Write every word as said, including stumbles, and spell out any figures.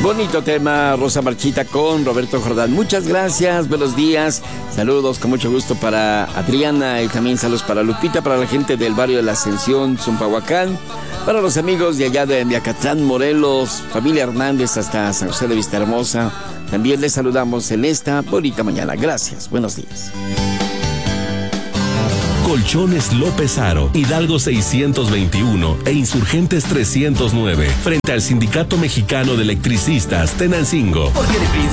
Bonito tema, Rosa Marchita con Roberto Jordán. Muchas gracias, buenos días. Saludos con mucho gusto para Adriana y también saludos para Lupita, para la gente del barrio de la Ascensión, Zumpahuacán, para los amigos de allá de Miacatlán, Morelos, familia Hernández hasta San José de Vistahermosa. También les saludamos en esta bonita mañana. Gracias, buenos días. Colchones López Aro, Hidalgo seiscientos veintiuno e Insurgentes trescientos nueve, frente al Sindicato Mexicano de Electricistas, Tenancingo.